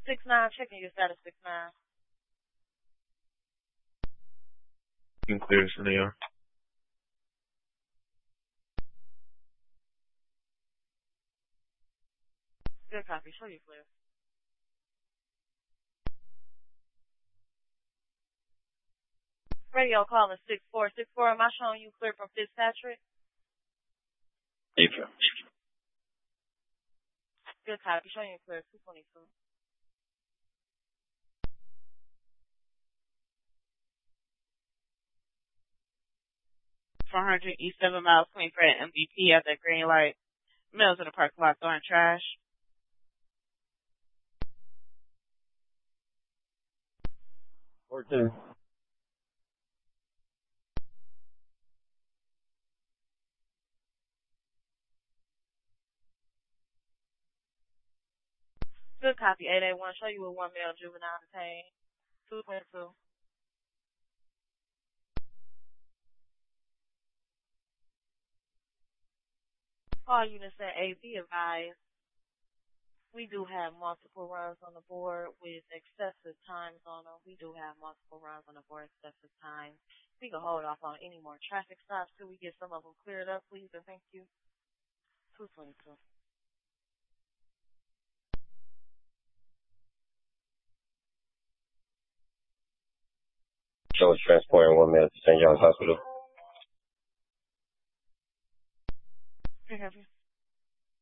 6-9, checking your status, 6-9. You can clear this in the air. Good copy. Show you clear. Radio calling 6464. Am I showing you clear from Fitzpatrick? April. Good copy. Showing you clear 222. East 7 miles, Queen Fred MVP at the green light. Mills in the parking lot throwing trash. Orton. Good copy. 881. Show you with 1 male juvenile detained. 222. All units at A, be advised. We do have multiple runs on the board with excessive times on them. We do have multiple runs on the board, excessive times. We can hold off on any more traffic stops till we get some of them cleared up, please, and thank you. 222. Show was transporting 1 male to St. John's Hospital. Can I have you?